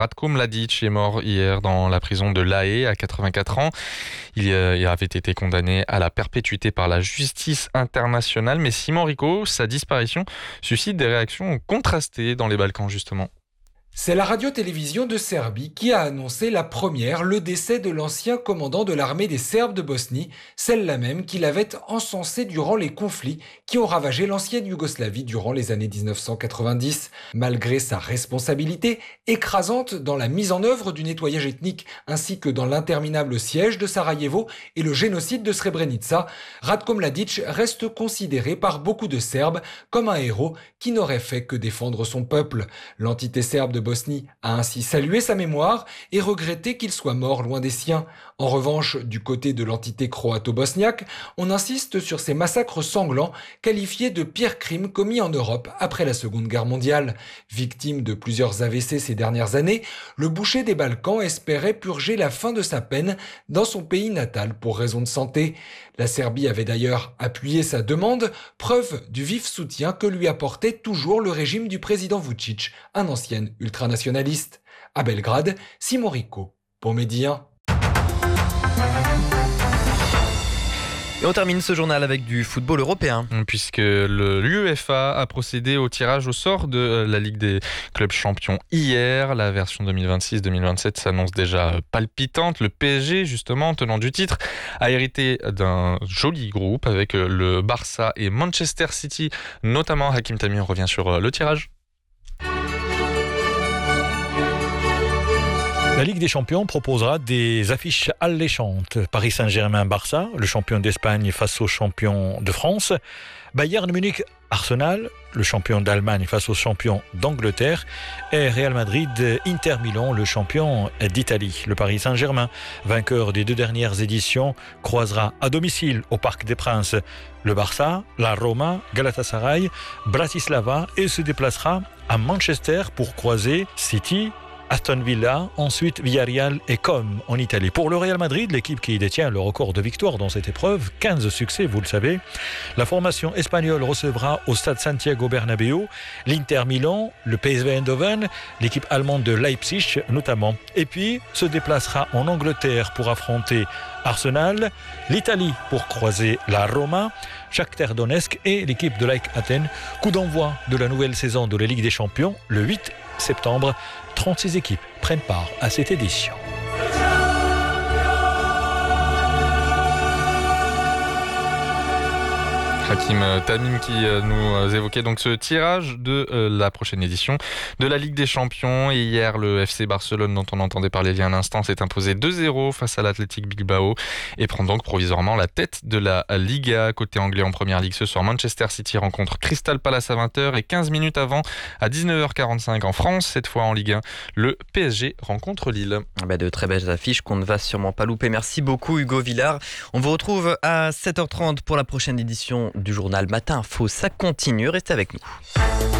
Ratko Mladic est mort hier dans la prison de La Haye à 84 ans. Il avait été condamné à la perpétuité par la justice internationale. Mais Simon Rico, sa disparition suscite des réactions contrastées dans les Balkans justement. C'est la radio-télévision de Serbie qui a annoncé le décès de l'ancien commandant de l'armée des Serbes de Bosnie, celle-là même qu'il avait encensée durant les conflits qui ont ravagé l'ancienne Yougoslavie durant les années 1990. Malgré sa responsabilité écrasante dans la mise en œuvre du nettoyage ethnique ainsi que dans l'interminable siège de Sarajevo et le génocide de Srebrenica, Ratko Mladic reste considéré par beaucoup de Serbes comme un héros qui n'aurait fait que défendre son peuple. L'entité serbe de Bosnie a ainsi salué sa mémoire et regretté qu'il soit mort loin des siens. En revanche, du côté de l'entité croato-bosniaque, on insiste sur ces massacres sanglants qualifiés de pires crimes commis en Europe après la Seconde Guerre mondiale. Victime de plusieurs AVC ces dernières années, le boucher des Balkans espérait purger la fin de sa peine dans son pays natal pour raison de santé. La Serbie avait d'ailleurs appuyé sa demande, preuve du vif soutien que lui apportait toujours le régime du président Vučić, un ancien ultranationaliste. À Belgrade, Simon Rico, pour Medi 1. Et on termine ce journal avec du football européen. Puisque l'UEFA a procédé au tirage au sort de la Ligue des clubs champions hier. La version 2026-2027 s'annonce déjà palpitante. Le PSG, justement, tenant du titre, a hérité d'un joli groupe avec le Barça et Manchester City. Notamment, Hakim Tami, on revient sur le tirage. La Ligue des Champions proposera des affiches alléchantes. Paris Saint-Germain-Barça, le champion d'Espagne face au champion de France. Bayern Munich-Arsenal, le champion d'Allemagne face au champion d'Angleterre. Et Real Madrid-Inter Milan, le champion d'Italie. Le Paris Saint-Germain, vainqueur des 2 dernières éditions, croisera à domicile au Parc des Princes le Barça, la Roma, Galatasaray, Bratislava et se déplacera à Manchester pour croiser City, Aston Villa, ensuite Villarreal et Com en Italie. Pour le Real Madrid, l'équipe qui détient le record de victoires dans cette épreuve, 15 succès, vous le savez. La formation espagnole recevra au stade Santiago Bernabéu l'Inter Milan, le PSV Eindhoven, l'équipe allemande de Leipzig notamment. Et puis se déplacera en Angleterre pour affronter Arsenal, l'Italie pour croiser la Roma, Shakhtar Donetsk et l'équipe de l'AEK Athènes. Coup d'envoi de la nouvelle saison de la Ligue des Champions le 8 septembre. 36 équipes prennent part à cette édition. Hakim Tamim qui nous évoquait donc ce tirage de la prochaine édition de la Ligue des Champions. Et hier, le FC Barcelone, dont on entendait parler il y a un instant, s'est imposé 2-0 face à l'Athletic Bilbao et prend donc provisoirement la tête de la Liga. Côté anglais en première ligue ce soir, Manchester City rencontre Crystal Palace à 20h et 15 minutes avant, à 19h45 en France, cette fois en Ligue 1, le PSG rencontre Lille. De très belles affiches qu'on ne va sûrement pas louper. Merci beaucoup Hugo Villard. On vous retrouve à 7h30 pour la prochaine édition du journal Matin Info. Ça continue, restez avec nous.